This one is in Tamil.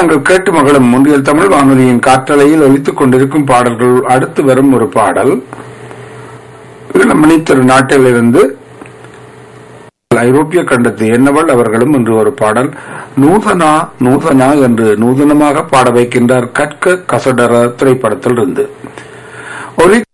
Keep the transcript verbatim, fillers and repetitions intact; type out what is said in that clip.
நாங்கள் கேட்டு மகளும் முன்றியல் தமிழ் வானொலியின் காற்றலையில் ஒலித்துக் கொண்டிருக்கும் பாடல்கள் அடுத்து வரும் ஒரு பாடல் இளமணி திரு நாட்டிலிருந்து ஐரோப்பிய கண்டத்து என்னவள் அவர்களும் இன்று ஒரு பாடல் நூதனா நூதனா என்று நூதனமாக பாட வைக்கின்றார் கற்க கசடர திரைப்படத்தில் இருந்து ஒலி